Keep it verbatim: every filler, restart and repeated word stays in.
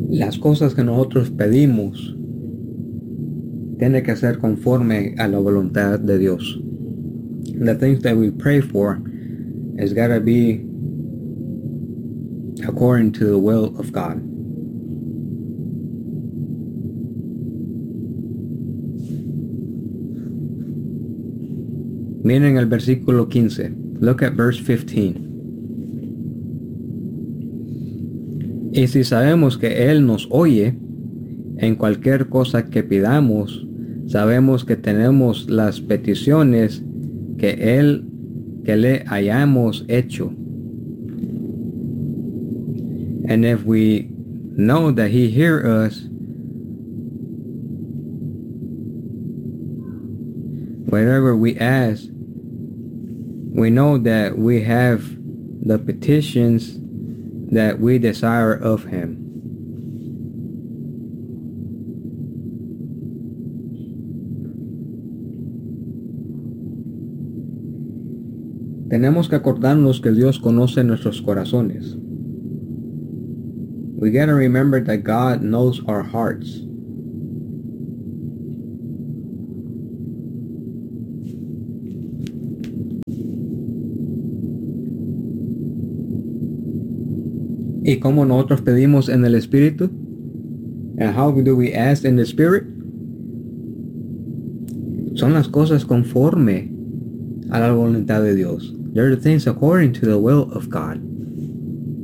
Las cosas que nosotros pedimos tiene que ser conforme a la voluntad de Dios. The things that we pray for is gotta be according to the will of God. Miren el versículo quince. Look at verse fifteen. Y si sabemos que Él nos oye en cualquier cosa que pidamos, sabemos que tenemos las peticiones que Él que le hayamos hecho. And if we know that He hears us, whatever we ask, we know that we have the petitions that we desire of Him. Tenemos que acordarnos que Dios conoce nuestros corazones. We gotta remember that God knows our hearts. ¿Y cómo nosotros pedimos en el Espíritu? And how do we ask in the Spirit? Son las cosas conforme a la voluntad de Dios. They're the things according to the will of God.